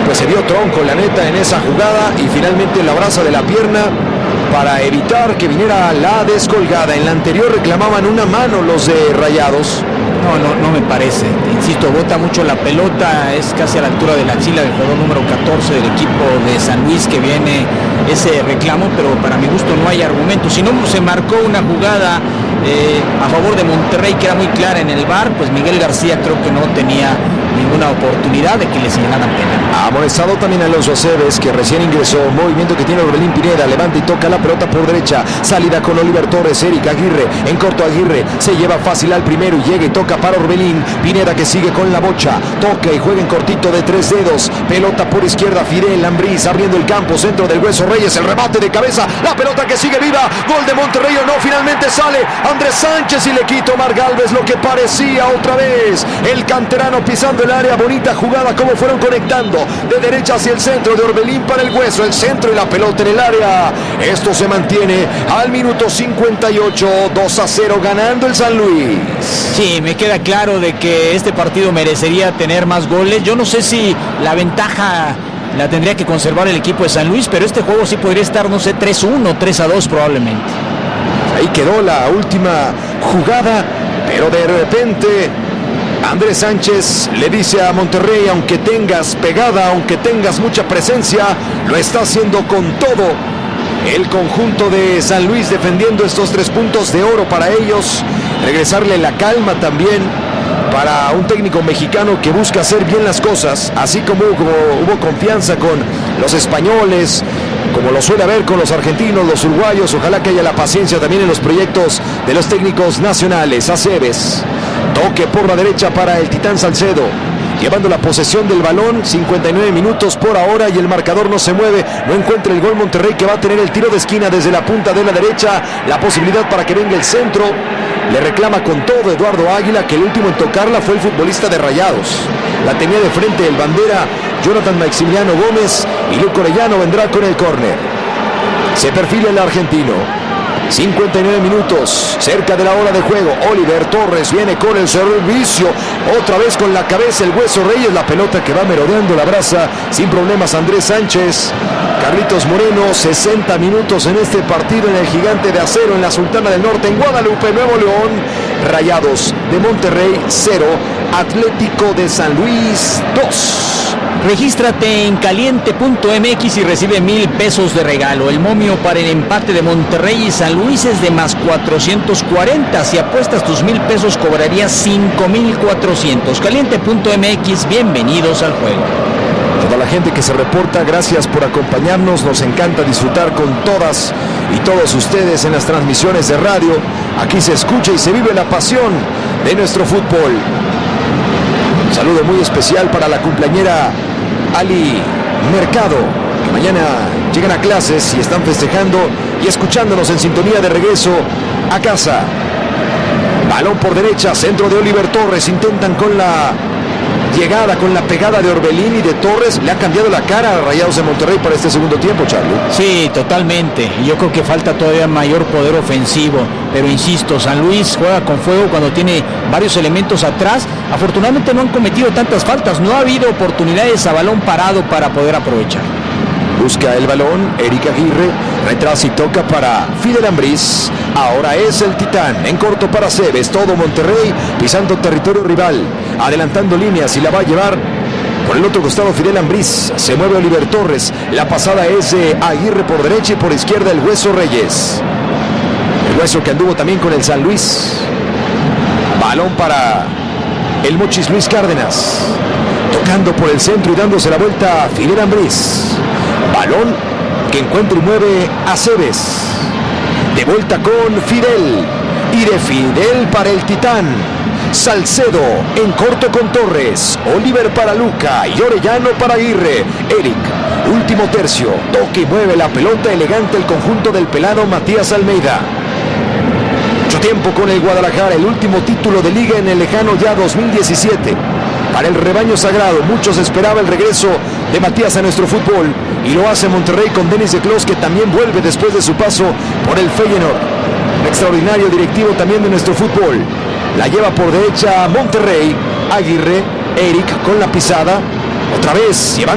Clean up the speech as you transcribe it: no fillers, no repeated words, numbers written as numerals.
pues se dio tronco la neta en esa jugada y finalmente la abraza de la pierna para evitar que viniera la descolgada. En la anterior reclamaban una mano los de Rayados. No me parece. Insisto, bota mucho la pelota, es casi a la altura de la axila del jugador número 14 del equipo de San Luis que viene ese reclamo, pero para mi gusto no hay argumento. Si no se marcó una jugada a favor de Monterrey que era muy clara en el VAR, pues Miguel García creo que no tenía ninguna oportunidad de que le señalaran penal. Amonestado también Alonso Aceves, que recién ingresó. Movimiento que tiene Orbelín Pineda, levanta y toca la pelota por derecha, salida con Oliver Torres, Eric Aguirre, en corto Aguirre, se lleva fácil al primero y llega y toca para Orbelín Pineda, que sigue con la bocha, toca y juega en cortito de 3 dedos, pelota por izquierda, Fidel Ambriz abriendo el campo, centro del Hueso Reyes, el remate de cabeza, la pelota que sigue viva, gol de Monterrey o no, finalmente sale Andrés Sánchez y le quita Omar Gálvez lo que parecía otra vez el canterano pisando el área. Bonita jugada, como fueron conectando de derecha hacia el centro, de Orbelín para el Hueso, el centro y la pelota en el área. Esto se mantiene al minuto 58, 2-0 ganando el San Luis. Sí, me queda claro de que este partido merecería tener más goles. Yo no sé si la ventaja la tendría que conservar el equipo de San Luis, pero este juego sí podría estar, no sé, 3-1, 3-2 probablemente. Ahí quedó la última jugada, pero de repente Andrés Sánchez le dice a Monterrey: aunque tengas pegada, aunque tengas mucha presencia, lo está haciendo con todo. El conjunto de San Luis defendiendo estos 3 puntos de oro para ellos. Regresarle la calma también para un técnico mexicano que busca hacer bien las cosas, así como hubo confianza con los españoles, como lo suele haber con los argentinos, los uruguayos. Ojalá que haya la paciencia también en los proyectos de los técnicos nacionales. Aceves, toque por la derecha para el Titán Salcedo, llevando la posesión del balón, 59 minutos por ahora y el marcador no se mueve, no encuentra el gol Monterrey, que va a tener el tiro de esquina desde la punta de la derecha, la posibilidad para que venga el centro, le reclama con todo Eduardo Águila, que el último en tocarla fue el futbolista de Rayados, la tenía de frente el bandera Jonathan Maximiliano Gómez y Luco Orellano vendrá con el córner. Se perfila el argentino. 59 minutos, cerca de la hora de juego. Oliver Torres viene con el servicio, otra vez con la cabeza el Hueso Reyes, la pelota que va merodeando, la abraza sin problemas Andrés Sánchez. Carlitos Moreno, 60 minutos en este partido en el Gigante de Acero, en la Sultana del Norte, en Guadalupe, Nuevo León. Rayados de Monterrey 0, Atlético de San Luis 2. Regístrate en caliente.mx y recibe 1,000 pesos de regalo. El momio para el empate de Monterrey y San Luis es de más 440. Si apuestas tus 1,000 pesos cobrarías 5,400. Caliente.mx, bienvenidos al juego. Toda la gente que se reporta, gracias por acompañarnos. Nos encanta disfrutar con todas y todos ustedes en las transmisiones de radio. Aquí se escucha y se vive la pasión de nuestro fútbol. Un saludo muy especial para la cumpleañera Ali Mercado, que mañana llegan a clases y están festejando y escuchándonos en sintonía de regreso a casa. Balón por derecha, centro de Oliver Torres, intentan con la llegada, con la pegada de Orbelín y de Torres. Le ha cambiado la cara a Rayados de Monterrey para este segundo tiempo, Charlie. Sí, totalmente. Y yo creo que falta todavía mayor poder ofensivo. Pero insisto, San Luis juega con fuego cuando tiene varios elementos atrás. Afortunadamente no han cometido tantas faltas. No ha habido oportunidades a balón parado para poder aprovechar. Busca el balón, Eric Aguirre, retrasa y toca para Fidel Ambriz. Ahora es el Titán, en corto para Aceves, todo Monterrey pisando territorio rival, adelantando líneas y la va a llevar por el otro costado Fidel Ambriz. Se mueve Oliver Torres, la pasada es de Aguirre por derecha y por izquierda el Hueso Reyes. El Hueso que anduvo también con el San Luis. Balón para el Mochis Luis Cárdenas, tocando por el centro y dándose la vuelta a Fidel Ambriz. Balón que encuentra y mueve Aceves. De vuelta con Fidel. Y de Fidel para el Titán. Salcedo en corto con Torres. Oliver para Luca y Orellano para Aguirre. Eric, último tercio. Toque y mueve la pelota elegante el conjunto del pelado Matías Almeida. Mucho tiempo con el Guadalajara. El último título de liga en el lejano ya 2017. Para el rebaño sagrado, muchos esperaba el regreso de Matías a nuestro fútbol y lo hace Monterrey con Denis de Clos, que también vuelve después de su paso por el Feyenoord. Un extraordinario directivo también de nuestro fútbol. La lleva por derecha Monterrey, Aguirre, Eric con la pisada, otra vez llevando